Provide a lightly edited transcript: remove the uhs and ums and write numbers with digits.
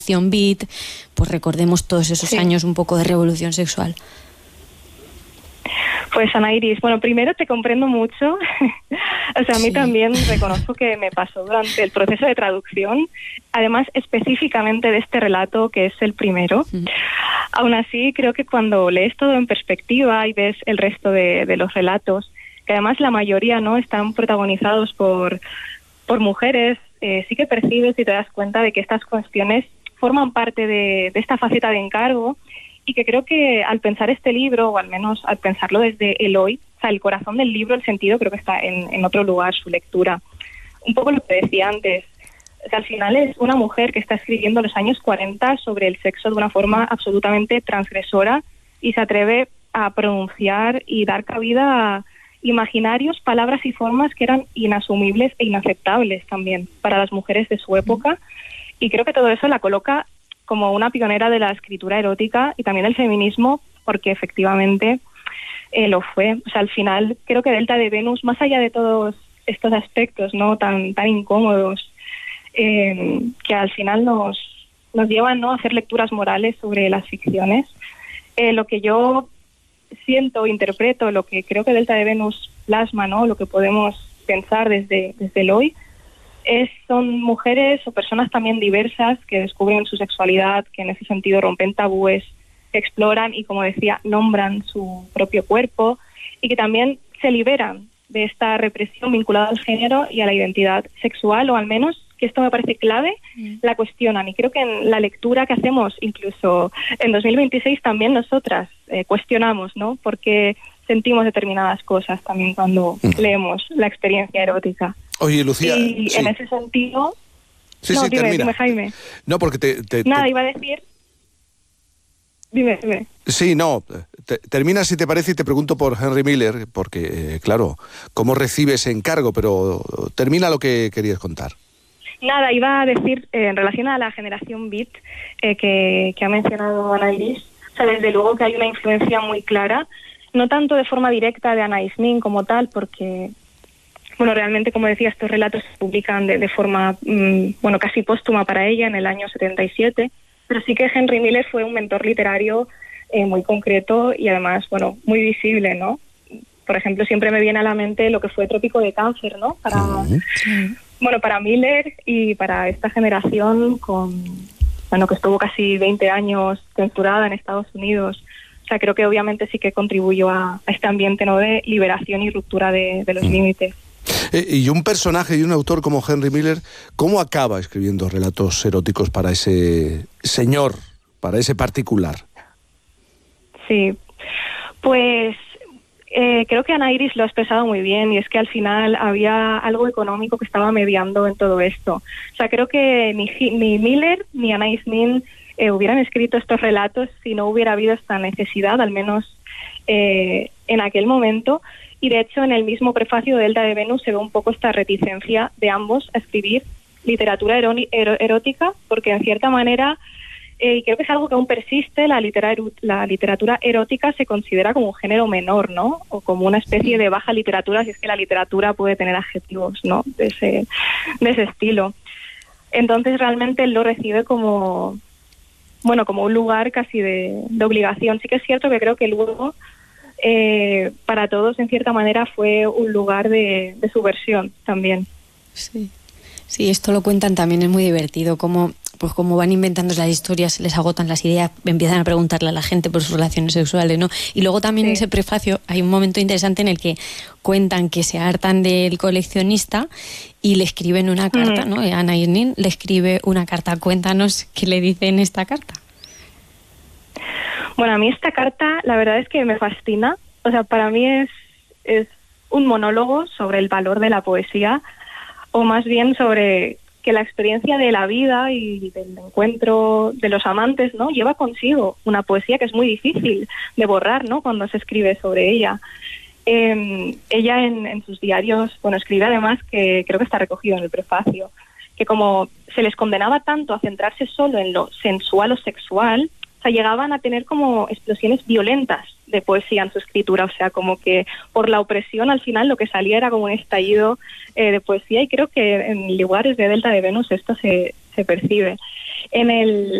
Beat, pues recordemos todos esos años un poco de revolución sexual. Pues Ana Iris, bueno, primero te comprendo mucho. O sea, a mí también reconozco que me pasó durante el proceso de traducción, además específicamente de este relato que es el primero. Aún así, creo que cuando lees todo en perspectiva y ves el resto de los relatos, que además la mayoría no están protagonizados por mujeres, sí que percibes y te das cuenta de que estas cuestiones forman parte de esta faceta de encargo, y que creo que al pensar este libro, o al menos al pensarlo desde el hoy, o sea, el corazón del libro, el sentido, creo que está en otro lugar, su lectura. Un poco lo que decía antes, o sea, al final es una mujer que está escribiendo los años 40 sobre el sexo de una forma absolutamente transgresora, y se atreve a pronunciar y dar cabida a imaginarios, palabras y formas que eran inasumibles e inaceptables también para las mujeres de su época, y creo que todo eso la coloca como una pionera de la escritura erótica y también del feminismo, porque efectivamente lo fue. O sea, al final creo que Delta de Venus, más allá de todos estos aspectos no tan incómodos, que al final nos llevan, ¿no?, a hacer lecturas morales sobre las ficciones, lo que yo siento, interpreto, lo que creo que Delta de Venus plasma, ¿no?, lo que podemos pensar desde el hoy, son mujeres o personas también diversas que descubren su sexualidad, que en ese sentido rompen tabúes, que exploran y, como decía, nombran su propio cuerpo, y que también se liberan de esta represión vinculada al género y a la identidad sexual, o al menos, que esto me parece clave, la cuestionan. Y creo que en la lectura que hacemos, incluso en 2026, también nosotras cuestionamos, ¿no?, porque sentimos determinadas cosas también cuando leemos la experiencia erótica. Oye, Lucía... Y en ese sentido... Dime, Jaime. No, porque Nada, iba a decir... Dime. Sí, no, termina si te parece, y te pregunto por Henry Miller, porque, claro, ¿cómo recibe ese encargo? Pero termina lo que querías contar. Nada, iba a decir, en relación a la generación Beat, que ha mencionado Ana Iris, o sea, desde luego que hay una influencia muy clara, no tanto de forma directa de Anais Nin como tal, porque... Bueno, realmente, como decía, estos relatos se publican de forma, casi póstuma para ella en el año 77, pero sí que Henry Miller fue un mentor literario muy concreto y además, muy visible, ¿no? Por ejemplo, siempre me viene a la mente lo que fue Trópico de Cáncer, ¿no? Para Miller y para esta generación que estuvo casi 20 años censurada en Estados Unidos. O sea, creo que obviamente sí que contribuyó a este ambiente, ¿no?, de liberación y ruptura de los límites. Y un personaje y un autor como Henry Miller, ¿cómo acaba escribiendo relatos eróticos para ese señor, para ese particular? Sí, pues creo que Ana Iris lo ha expresado muy bien, y es que al final había algo económico que estaba mediando en todo esto. O sea, creo que ni Miller ni Anais Nin hubieran escrito estos relatos si no hubiera habido esta necesidad, al menos en aquel momento. Y de hecho, en el mismo prefacio de Delta de Venus se ve un poco esta reticencia de ambos a escribir literatura erótica, porque en cierta manera, y creo que es algo que aún persiste, la literatura erótica se considera como un género menor, ¿no?, o como una especie de baja literatura, si es que la literatura puede tener adjetivos, ¿no?, de ese estilo. Entonces realmente él lo recibe como un lugar casi de obligación. Sí que es cierto que creo que luego para todos en cierta manera fue un lugar de subversión también. Sí, esto lo cuentan también, es muy divertido, como van inventando las historias, les agotan las ideas, empiezan a preguntarle a la gente por sus relaciones sexuales, ¿no? Y luego también en ese prefacio hay un momento interesante en el que cuentan que se hartan del coleccionista y le escriben una carta, ¿no? Anais Nin le escribe una carta. Cuéntanos qué le dice en esta carta. Bueno, a mí esta carta la verdad es que me fascina. O sea, para mí es un monólogo sobre el valor de la poesía, o más bien sobre que la experiencia de la vida y del encuentro de los amantes, ¿no?, lleva consigo una poesía que es muy difícil de borrar, ¿no?, cuando se escribe sobre ella. Ella en sus diarios, escribe además, que creo que está recogido en el prefacio, que como se les condenaba tanto a centrarse solo en lo sensual o sexual, o sea, llegaban a tener como explosiones violentas de poesía en su escritura, o sea, como que por la opresión al final lo que salía era como un estallido de poesía, y creo que en lugares de Delta de Venus esto se se percibe. En el